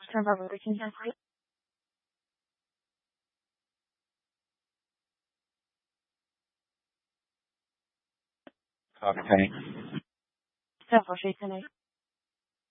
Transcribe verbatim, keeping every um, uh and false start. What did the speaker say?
turn over everything here for you. Copy, Penny. ten four, Chase tonight.